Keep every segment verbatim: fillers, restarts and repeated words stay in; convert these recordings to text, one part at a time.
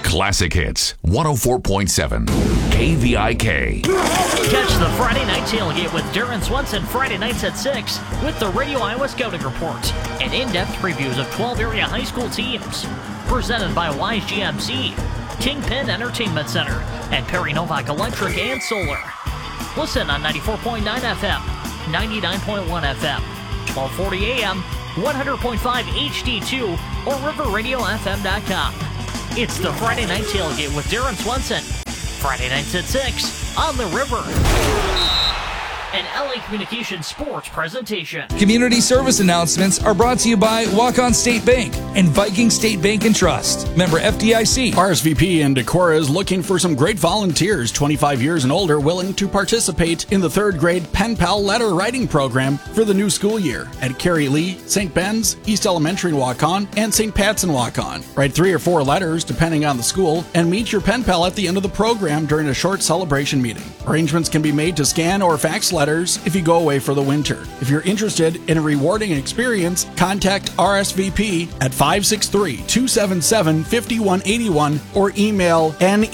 Classic Hits, one oh four point seven, K V I K. Catch the Friday Night Tailgate with Darren Swenson Friday nights at six with the Radio Iowa Scouting Report and in-depth previews of twelve area high school teams. Presented by Wise G M C, Kingpin Entertainment Center, and Perry Novak Electric and Solar. Listen on ninety-four point nine F M, ninety-nine point one F M, twelve forty A M, one hundred point five H D two, or river radio f m dot com. It's the Friday Night Tailgate with Darren Swenson. Friday nights at six on the River. An L A Communications Sports presentation. Community service announcements are brought to you by Walk-On State Bank and Viking State Bank and Trust. Member F D I C. R S V P in Decorah is looking for some great volunteers, twenty-five years and older, willing to participate in the third grade Pen Pal letter writing program for the new school year at Carey Lee, Saint Ben's, East Elementary and Walk-On, and Saint Pat's and Walk-On. Write three or four letters, depending on the school, and meet your pen pal at the end of the program during a short celebration meeting. Arrangements can be made to scan or fax letters if you go away for the winter. If you're interested in a rewarding experience, contact R S V P at five six three, two seven seven, five one eight one or email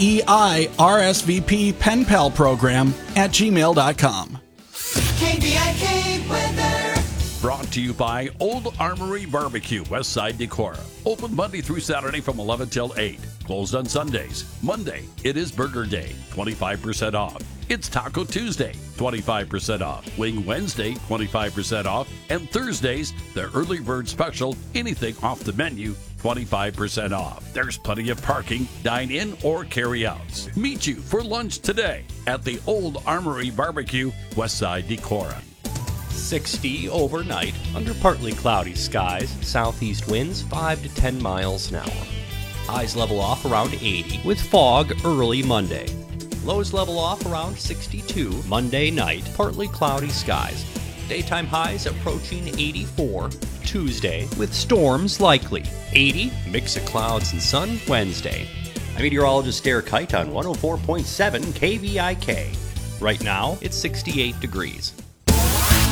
neirsvp pen pal program at gmail dot com. K V I K weather. Brought to you by Old Armory Barbecue, Westside Decorah. Open Monday through Saturday from eleven till eight. Closed on Sundays. Monday, it is Burger Day, twenty-five percent off. It's Taco Tuesday, twenty-five percent off. Wing Wednesday, twenty-five percent off. And Thursdays, the early bird special, anything off the menu, twenty-five percent off. There's plenty of parking, dine in or carry outs. Meet you for lunch today at the Old Armory Barbecue, Westside Decorah. sixty overnight under partly cloudy skies, southeast winds five to ten miles an hour. Highs level off around eighty with fog early Monday. Lows level off around sixty-two Monday night, partly cloudy skies. Daytime highs approaching eighty-four Tuesday with storms likely. eighty, mix of clouds and sun Wednesday. I'm meteorologist Derek Kite on one oh four point seven K V I K. Right now, it's sixty-eight degrees.